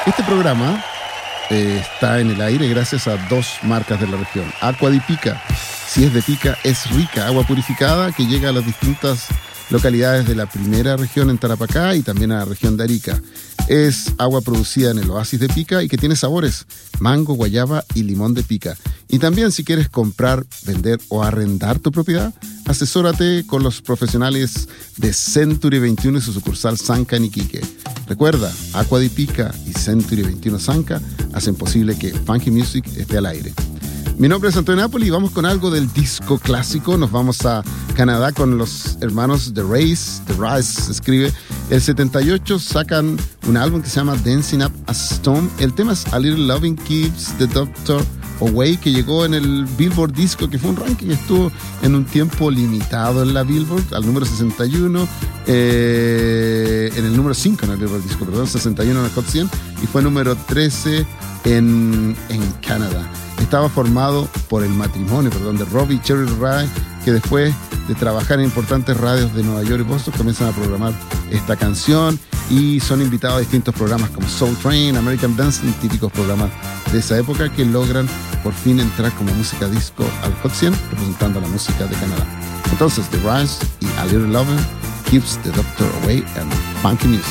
Este programa está en el aire gracias a dos marcas de la región. Agua de Pica. Si es de Pica, es rica. Agua purificada que llega a las distintas localidades de la primera región en Tarapacá y también a la región de Arica. Es agua producida en el oasis de Pica y que tiene sabores: mango, guayaba y limón de Pica. Y también, si quieres comprar, vender o arrendar tu propiedad, asesórate con los profesionales de Century 21 y su sucursal Sanca en Iquique. Recuerda, Agua de Pica y Century 21 Sanca hacen posible que Funky Music esté al aire. Mi nombre es Antonio Napoli y vamos con algo del disco clásico. Nos vamos a Canadá con los hermanos The Race. The Race se escribe. El 78 sacan un álbum que se llama Dancing Up a Storm. El tema es A Little Loving Keeps the Doctor Away, que llegó en el Billboard Disco, que fue un ranking que estuvo en un tiempo limitado en la Billboard, al número 61, en el número 5 en el Billboard Disco, perdón, 61 en el Hot 100, y fue número 13 en Canadá. Estaba formado por el matrimonio, de Robbie y Cherry Ray, que después de trabajar en importantes radios de Nueva York y Boston comienzan a programar esta canción y son invitados a distintos programas como Soul Train, American Dancing, típicos programas de esa época, que logran por fin entrar como música disco al Hot 100, representando la música de Canadá. Entonces, The Rise y A Little Lovin' Keeps the Doctor Away and Funky Music.